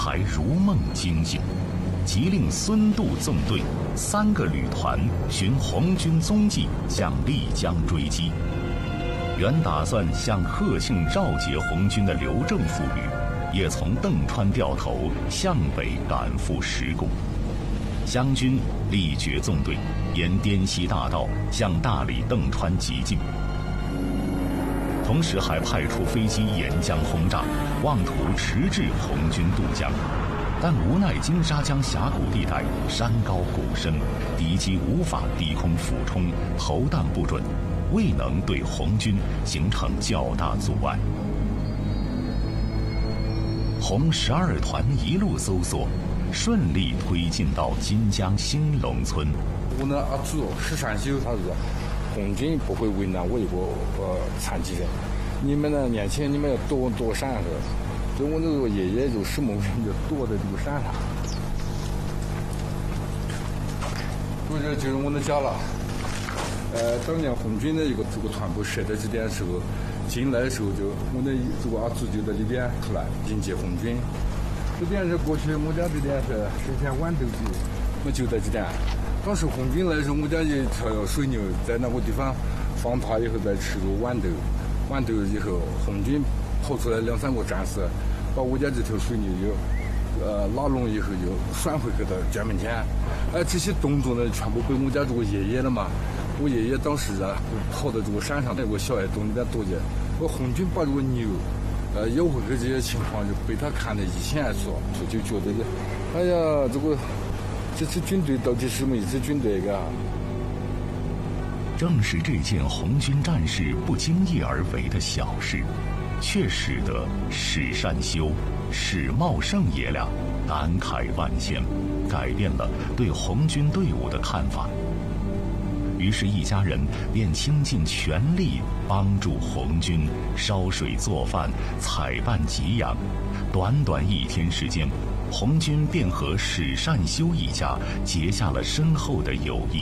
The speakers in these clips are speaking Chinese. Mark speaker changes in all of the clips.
Speaker 1: 才如梦惊醒，即令孙杜纵队3个旅团寻红军踪迹，向丽江追击。原打算向贺庆召集红军的刘正副旅，也从邓川掉头向北赶赴石鼓。湘军力决纵队，沿滇西大道向大理邓川急进，同时还派出飞机沿江轰炸，妄图迟滞红军渡江。但无奈金沙江峡谷地带山高谷深，敌机无法低空俯冲，投弹不准，未能对红军形成较大阻碍。红12团一路搜索，顺利推进到金江兴隆村。
Speaker 2: 我的阿祖石善修他说，红军不会为难我一个残疾人，你们呢年轻人，你们要躲闪着。所以我那个爷爷就石某人就躲在这个山上。所以这就是我的家了。当年红军的这个团部设在这点的时候，进来的时候就我的这个阿祖就在里边出来迎接红军。这点是过去我家这点是10天豌豆地，我就在这点。当时红军来的时候，我家一条水牛在那个地方放它以后再吃个豌豆，豌豆以后红军跑出来2、3个战士，把我家这条水牛又拉拢以后又拴回去到家门前。这些动作呢全部被我家这个爷爷了嘛。我爷爷当时跑到这个山上那个小矮洞里边躲着，我红军把这个牛要回去，这些情况就被他看得一清二楚，就觉得哎呀，这支军队到底是什么一支军队啊？
Speaker 1: 正是这件红军战士不经意而为的小事，却使得史善修、史茂盛爷俩感慨万千，改变了对红军队伍的看法。于是，一家人便倾尽全力帮助红军烧水做饭、采办给养。短短1天时间，红军便和史善修一家结下了深厚的友谊。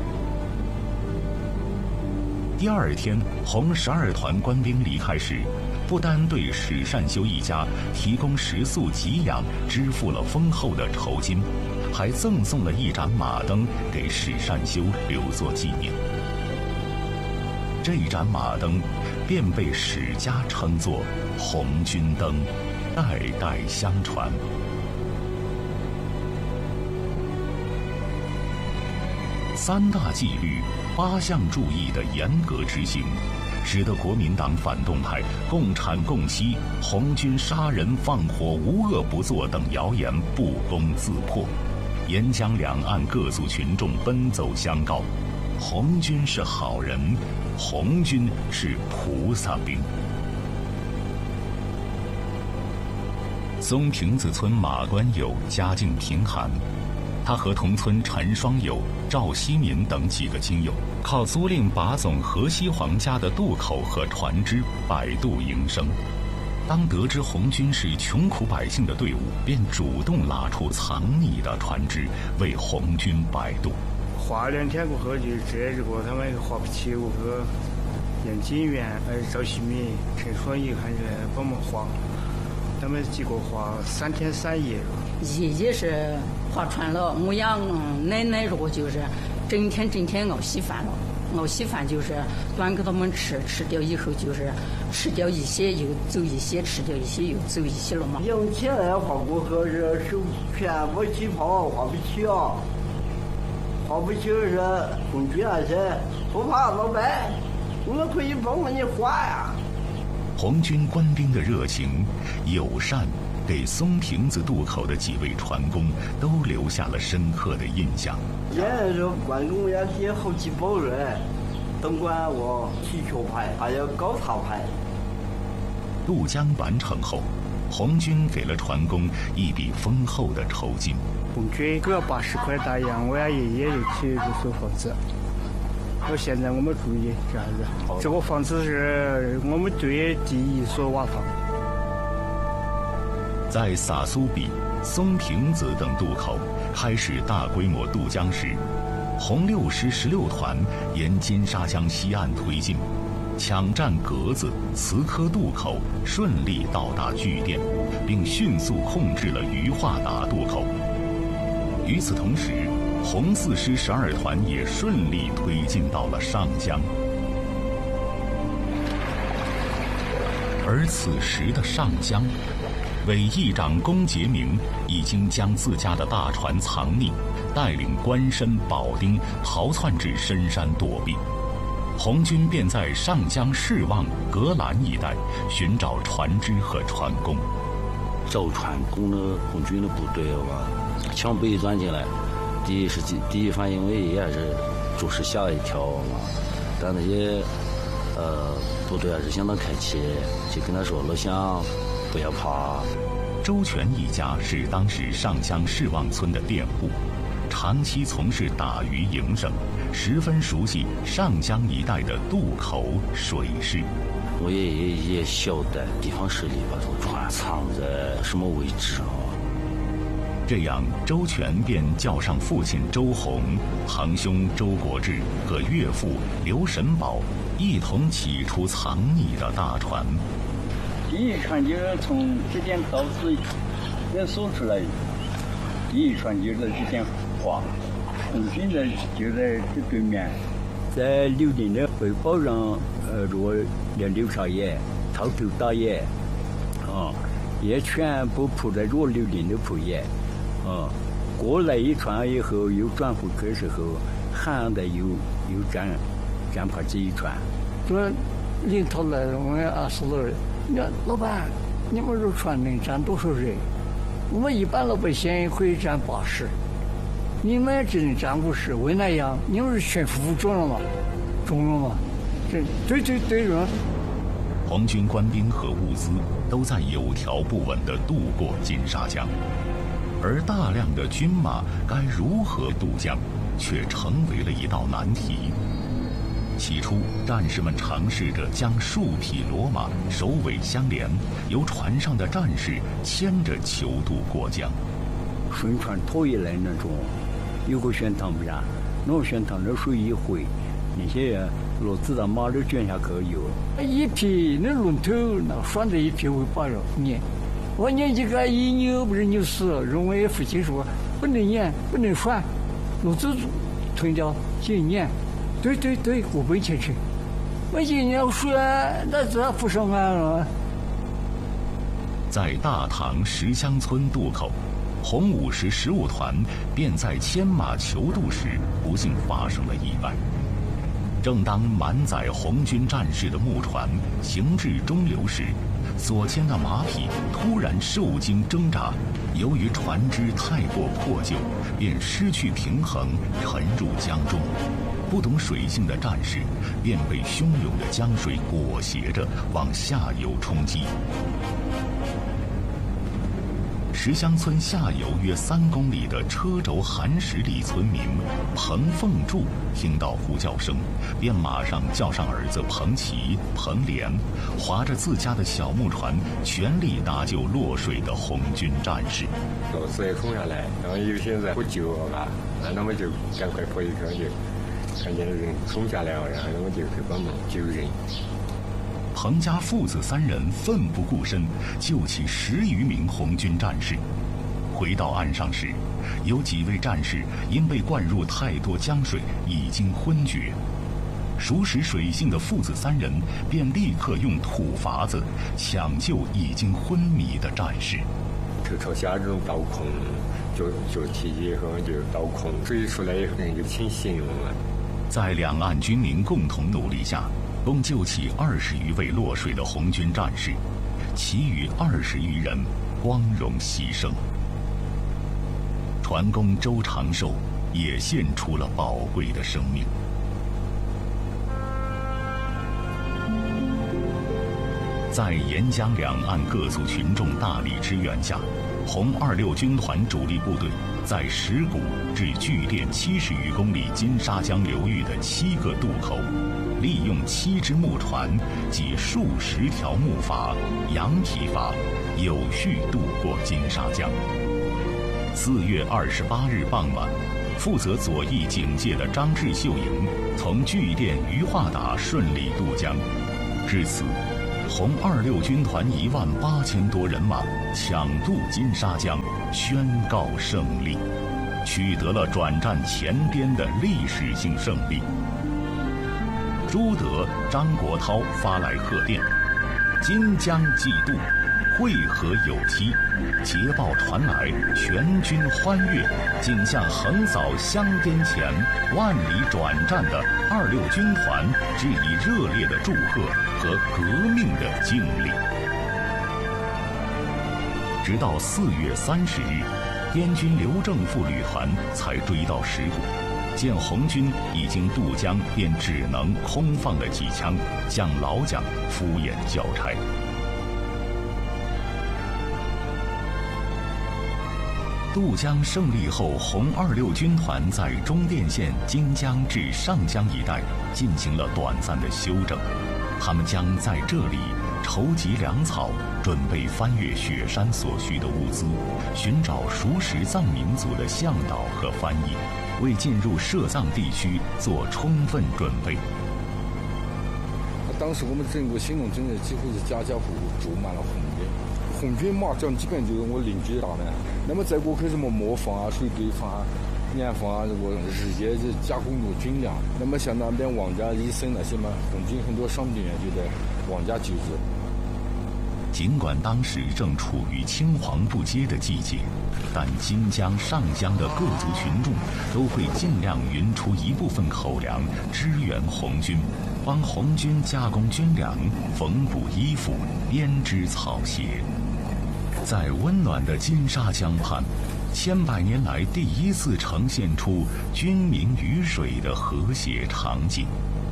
Speaker 1: 第2天，红12团官兵离开时，不单对史善修一家提供食宿给养，支付了丰厚的酬金，还赠送了一盏马灯给史善修留作纪念。这盏马灯便被史家称作红军灯，代代相传。3大纪律、8项注意的严格执行，使得国民党反动派共产共妻、红军杀人放火无恶不作等谣言不攻自破。沿江两岸各族群众奔走相告，红军是好人，红军是菩萨兵。松坪子村马官友家境贫寒，他和同村陈双友、赵希民等几个亲友，靠租赁把总何西黄家的渡口和船只摆渡营生。当得知红军是穷苦百姓的队伍，便主动拉出藏匿的船只为红军摆渡。
Speaker 3: 划2天过后，就这个他们划不起，我和杨金元、赵希民、陈双友还是帮忙划。他们几个划3天3夜。
Speaker 4: 爷爷是划船了，我养奶奶如果就是整天熬稀饭了，熬稀饭就是端给他们吃，吃掉以后就是吃掉一些又走一些，吃掉一些又走一些了嘛。
Speaker 5: 用起来划过后是手全部起泡，划不起啊，划不起是红军那些不怕老板，我们可以帮忙你划呀。
Speaker 1: 红军官兵的热情、友善，给松坪子渡口的几位船工都留下了深刻的印象。
Speaker 5: 现在说关公要写好几包人，东莞我皮球牌，还有高塔牌。
Speaker 1: 渡江完成后，红军给了船工一笔丰厚的酬金。
Speaker 3: 红军给了80块大洋，我爷爷又去这所房子。到现在我们注意这样子，这个房子是我们队第1所瓦房。
Speaker 1: 在撒苏比、松坪子等渡口开始大规模渡江时，红6师16团沿金沙江西岸推进， 抢占格子、磁科渡口，顺利到达据点，并迅速控制了鱼化达渡口。与此同时，红四师12团也顺利推进到了上江。而此时的上江，伪义长龚杰明已经将自家的大船藏匿，带领官绅保丁逃窜至深山躲避。红军便在上江士望、格兰一带寻找船只和船工。
Speaker 6: 找船工的红军的部队吧，抢北钻进来，第一反应也是就是吓一跳嘛。但那些部队还是相当客气，就跟他说：“老乡，不要怕。”
Speaker 1: 周全一家是当时上江士望村的佃户，长期从事打鱼营生，十分熟悉上江一带的渡口水势。
Speaker 6: 我也晓得地方势力把这个船藏在什么位置啊。
Speaker 1: 这样，周全便叫上父亲周洪、堂兄周国志和岳父刘神宝，一同起出藏匿的大船。
Speaker 7: 第一船就是从这边到此也搜出来，第一船就在这边划，红军的就在这对面。在刘林的汇报上，如果刘少爷、曹头大爷，也全部铺在这刘林的铺野，过来一船以后又转回去的时候，喊的又站跑这一船。
Speaker 3: 说领头来了，我们20多人。你说老板，你们这船能站多少人？我们一般老百姓可以站80，你们只能站50。为那样？你们是全副重了吗？重了吗？对人。
Speaker 1: 红军官兵和物资都在有条不紊地渡过金沙江，而大量的军马该如何渡江，却成为了一道难题。起初，战士们尝试着将数匹骡马首尾相连，由船上的战士牵着泅渡过江。
Speaker 7: 顺船拖一来那种，有个悬塘不是？那个悬塘那水一回，那些人骡子的马都卷下去游。一匹那龙头那拴着一匹尾巴上撵，我撵几个一扭不是扭死了，认为父亲说不能撵，不能拴，骡子吞掉就撵。对，我不进去。我今年说那这不上岸了。
Speaker 1: 在大塘石乡村渡口，红五十15团便在牵马泅渡时，不幸发生了意外。正当满载红军战士的木船行至中流时，所牵的马匹突然受惊挣扎，由于船只太过破旧，便失去平衡，沉入江中。不懂水性的战士便被汹涌的江水裹挟着往下游冲击。石乡村下游约3公里的车轴寒石里村民彭凤柱听到呼叫声，便马上叫上儿子彭奇、彭连，划着自家的小木船，全力搭救落水的红军战士。
Speaker 8: 骡子也冲下来，然后有些人不救啊，那么就赶快跑一条就看见人冲下来了，然后我就去帮忙救人。
Speaker 1: 彭家父子3人奋不顾身救起10余名红军战士。回到岸上时，有几位战士因被灌入太多江水，已经昏厥。熟识水性的父子3人便立刻用土筏子抢救已经昏迷的战士。
Speaker 8: 头朝下这种倒空，脚踢以后就倒空，水出来以后人就清醒了。
Speaker 1: 在两岸军民共同努力下，共救起20余位落水的红军战士，其余20余人光荣牺牲。船工周长寿也献出了宝贵的生命。在沿江两岸各族群众大力支援下，红26军团主力部队在石鼓至据点70余公里金沙江流域的7个渡口，利用7只木船及数十条木筏、羊皮筏，有序渡过金沙江。4月28日傍晚， 负责左翼警戒的张志秀营从据店于化达顺利渡江。至此，红26军团18000多人马抢渡金沙江，宣告胜利，取得了转战前滇的历史性胜利。朱德、张国焘发来贺电：金江既渡，会合有期。捷报传来，全军欢跃，竟向横扫湘滇前万里转战的26军团致以热烈的祝贺和革命的敬礼。直到4月30日，滇军刘正副旅团才追到石鼓，见红军已经渡江，便只能空放了几枪，向老蒋敷衍交差。渡江胜利后，红26军团在中甸县金江至上江一带进行了短暂的休整，他们将在这里筹集粮草，准备翻越雪山所需的物资，寻找熟识藏民族的向导和翻译，为进入涉藏地区做充分准备。
Speaker 2: 当时我们整个新农村几乎是家家户户住满了红军，红军麻将基本就是我邻居打的。那么再过去什么磨坊啊、水堆坊啊、碾坊啊，这个日夜就加工着军粮。那么像那边王家、医生那些嘛，红军很多伤病员就在王家救治。
Speaker 1: 尽管当时正处于青黄不接的季节，但金江、上江的各族群众都会尽量匀出一部分口粮支援红军，帮红军加工军粮、缝补衣服、编织草鞋。在温暖的金沙江畔，100百年来第一次呈现出军民鱼水的和谐场景。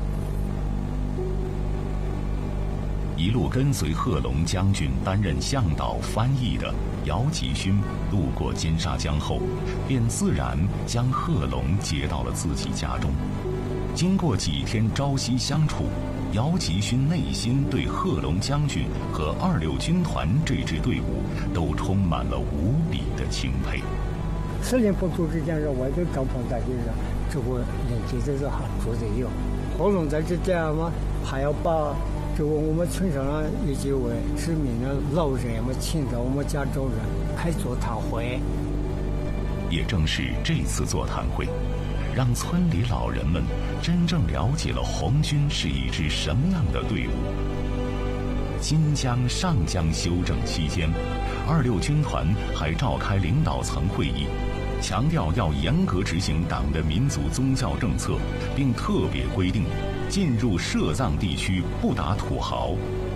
Speaker 1: 一路跟随贺龙将军担任向导翻译的姚吉勋路过金沙江后，便自然将贺龙接到了自己家中。经过几天朝夕相处，姚吉勋内心对贺龙将军和26军团这支队伍都充满了无比的钦佩。
Speaker 3: 4年不住之间，是外头帐篷在这上，这个人家在这还住着有。贺龙在这点嘛，还要把这个我们村上有几位知名的老人嘛请到我们家中人开座谈会。
Speaker 1: 也正是这次座谈会，让村里老人们真正了解了红军是一支什么样的队伍。金江、上江休整期间，26军团还召开领导层会议，强调要严格执行党的民族宗教政策，并特别规定进入涉藏地区不打土豪。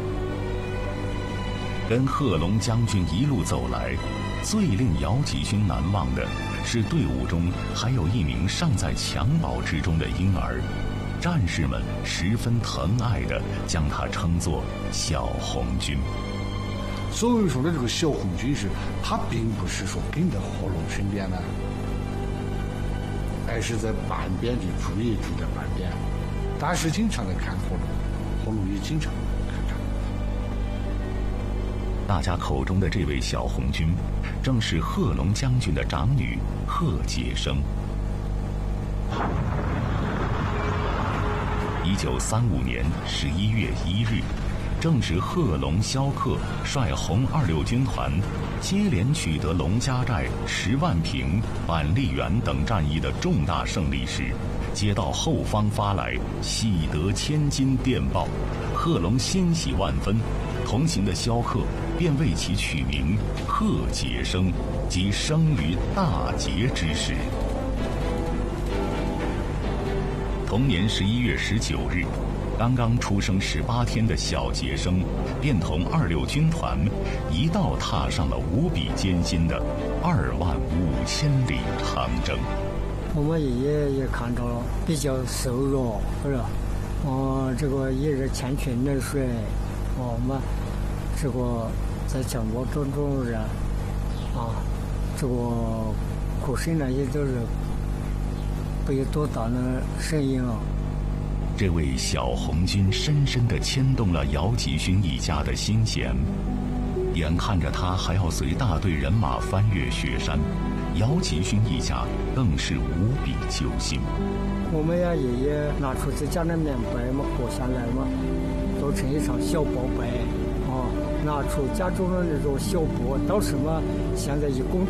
Speaker 1: 跟贺龙将军一路走来，最令姚吉勋难忘的是队伍中还有一名尚在襁褓之中的婴儿，战士们十分疼爱地将他称作小红军。
Speaker 9: 所谓说的这个小红军是，他并不是说跟在贺龙身边呢，而是在半边的住也住在半边，但是经常的看贺龙，贺龙也经常看他。
Speaker 1: 大家口中的这位小红军，正是贺龙将军的长女贺洁生。1935年11月1日，正值贺龙、萧克率红26军团接连取得龙家寨、10万坪、板栗园等战役的重大胜利时，接到后方发来喜得千金电报，贺龙欣喜万分，同行的萧克便为其取名贺洁生，即生于大节之时。同年11月19日，刚刚出生18天的小洁生便同26军团一道踏上了无比艰辛的25000里长征。
Speaker 3: 我们爷爷看到了比较瘦弱，是吧？这个也是欠缺奶水，我们这个在江波中人这个哭声呢也都是不有多大的声音啊。
Speaker 1: 这位小红军深深地牵动了姚吉勋一家的心弦。 眼看着他还要随大队人马翻越雪山，姚吉勋一家更是无比揪心。
Speaker 3: 我们呀，爷爷拿出自家的棉被嘛，剥下来嘛，做成一场小薄被，拿出家中的那种小布，到什么现在1公